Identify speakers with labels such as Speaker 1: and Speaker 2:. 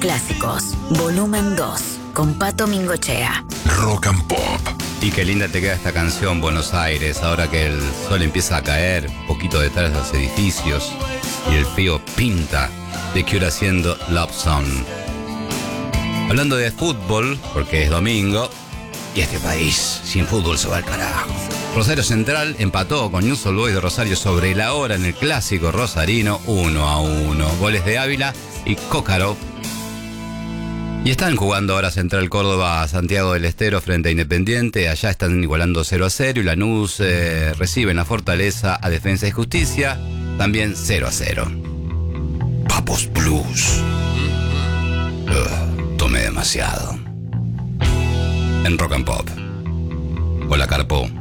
Speaker 1: Clásicos, volumen 2, con Pato Mingochea.
Speaker 2: Rock and Pop.
Speaker 3: Y qué linda te queda esta canción, Buenos Aires, ahora que el sol empieza a caer un poquito detrás de los edificios y el frío pinta. The Cure haciendo Love Song. Hablando de fútbol, porque es domingo, y este país sin fútbol se va al carajo. Rosario Central empató con Newell's Old Boys de Rosario sobre la hora en el clásico rosarino 1-1. Goles de Ávila y Cócaro. Y están jugando ahora Central Córdoba a Santiago del Estero frente a Independiente. Allá están igualando 0-0 y Lanús recibe en la Fortaleza a Defensa y Justicia también 0-0. Papos Blues. Tomé demasiado. En Rock and Pop. Hola, Carpo.